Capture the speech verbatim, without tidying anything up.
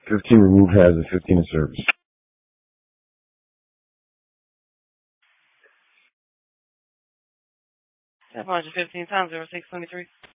fifteen remove hazard, fifteen in service. seven hundred fifteen times zero six twenty-three.